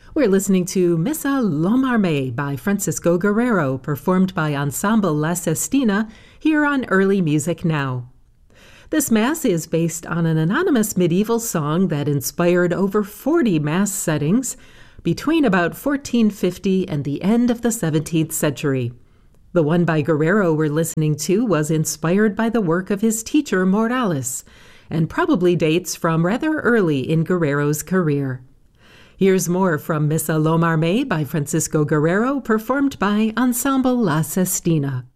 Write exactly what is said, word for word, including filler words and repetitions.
We're listening to Missa Lomarme by Francisco Guerrero, performed by Ensemble La Sestina, here on Early Music Now. This Mass is based on an anonymous medieval song that inspired over forty Mass settings between about fourteen fifty and the end of the seventeenth century. The one by Guerrero we're listening to was inspired by the work of his teacher Morales, and probably dates from rather early in Guerrero's career. Here's more from Missa Lomarme by Francisco Guerrero, performed by Ensemble La Sestina.